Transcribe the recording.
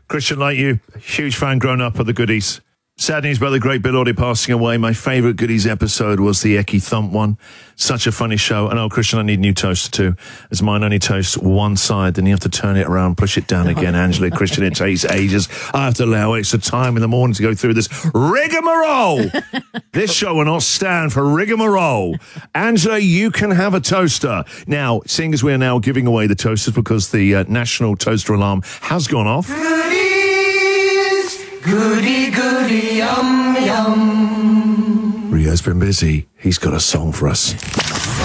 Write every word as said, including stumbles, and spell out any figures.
Christian, like you, huge fan growing up of the Goodies. Sad news about the great Bill Oddie passing away. My favourite Goodies episode was the Ecky Thump one. Such a funny show. And oh, Christian, I need a new toaster too, as mine only toasts one side. Then you have to turn it around, push it down again. Angela, Christian, it takes ages. I have to allow extra time in the morning to go through this rigmarole. This show will not stand for rigmarole. Angela, you can have a toaster. Now, seeing as we are now giving away the toasters because the uh, national toaster alarm has gone off. Goody, goody, yum, yum. Rio's been busy. He's got a song for us.